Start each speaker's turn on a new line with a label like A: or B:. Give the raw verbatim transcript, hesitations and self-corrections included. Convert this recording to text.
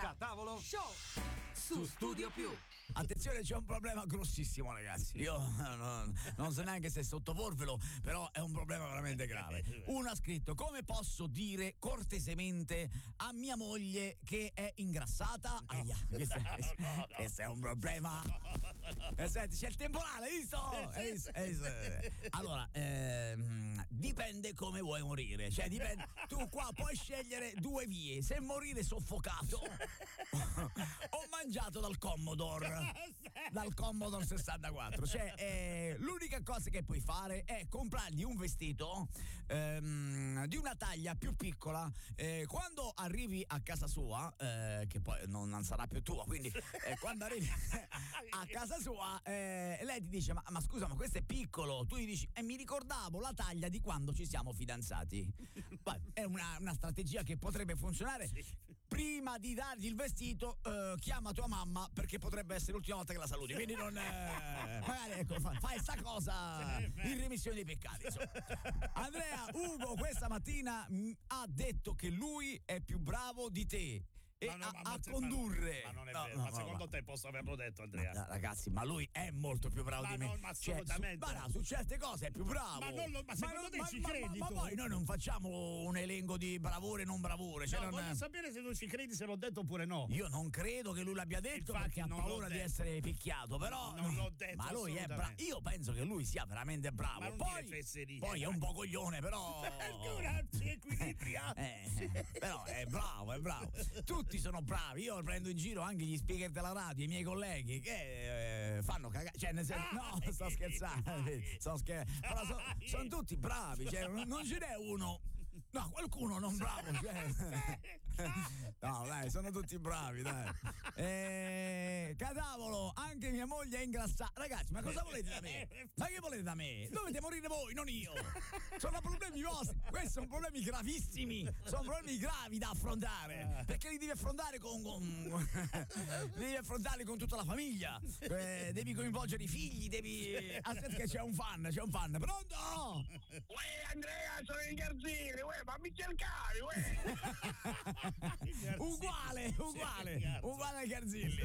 A: Catavolo
B: Show su Studio Più.
C: Attenzione, c'è un problema grossissimo, ragazzi. Io non, non so neanche se sottoporvelo, però è un problema veramente grave. Uno ha scritto: come posso dire cortesemente a mia moglie che è ingrassata? Aia, questo è, questo è un problema. Eh, senti, c'è il temporale, hai visto? Hai visto? Hai visto? Allora, ehm, dipende come vuoi morire. Cioè, dipende. Tu qua puoi scegliere due vie: se morire soffocato o mangiato dal Commodore. Dal Commodore sessantaquattro. Cioè, eh, l'unica cosa che puoi fare è comprargli un vestito ehm, di una taglia più piccola. Eh, quando arrivi a casa sua, eh, che poi non, non sarà più tua, quindi eh, quando arrivi a casa sua, eh, lei ti dice: ma, ma scusa, ma questo è piccolo. Tu gli dici: e eh, mi ricordavo la taglia di quando ci siamo fidanzati. Beh, è una, una strategia che potrebbe funzionare. Prima di dargli il vestito, eh, chiama tua mamma, perché potrebbe essere l'ultima volta che la saluti, quindi non eh, magari ecco, fai, fai sta cosa in remissione dei peccati, insomma. Andrea, Ugo questa mattina mh, ha detto che lui è più bravo di te e
D: ma no,
C: a,
D: ma,
C: a
D: ma,
C: condurre.
D: Ma non è
C: no,
D: vero,
C: no,
D: ma
C: no,
D: secondo
C: no.
D: te posso averlo detto, Andrea?
C: Ma, ragazzi, ma lui è molto più bravo
D: ma
C: di me.
D: No, ma assolutamente.
C: Cioè, su, ma no, su certe cose è più bravo.
D: Ma, non lo, ma secondo
C: ma,
D: te
C: ma,
D: ci
C: ma,
D: credi
C: ma,
D: tu?
C: ma poi noi non facciamo un elenco di bravure e non bravure. Cioè
D: no,
C: non
D: voglio
C: è...
D: sapere se tu ci credi, se l'ho detto oppure no.
C: Io non credo che lui l'abbia detto.
D: Infatti,
C: perché ha paura di essere picchiato, però
D: non l'ho detto.
C: Ma lui è bravo. Io penso che lui sia veramente bravo.
D: Ma non
C: poi
D: dire fesserie,
C: poi è un po' coglione, però
D: grazie, equilibria.
C: eh, però è bravo, è bravo. Tutti sono bravi. Io prendo in giro anche gli speaker della radio, i miei colleghi che eh, fanno cagare. Cioè, nel senso, no, sto scherzando. Sto scherzando. Però sono son tutti bravi. Cioè, non ce n'è uno. No, qualcuno non bravo. Cioè. No, dai, sono tutti bravi, dai. Eh, Catavolo, anche mia moglie è ingrassata. Ragazzi, ma cosa volete da me? Ma che volete da me? Dovete morire voi, non io. Sono problemi vostri. Questi sono problemi gravissimi. Sono problemi gravi da affrontare. Perché li devi affrontare con. con li devi affrontarli con tutta la famiglia. Eh, devi coinvolgere i figli. Devi. Aspetta, che c'è un fan, c'è un fan. Pronto?
E: Uè, Andrea, sono in Garzini. Uè, fammi cercare, uè.
C: uguale, uguale, uguale a Garzilli.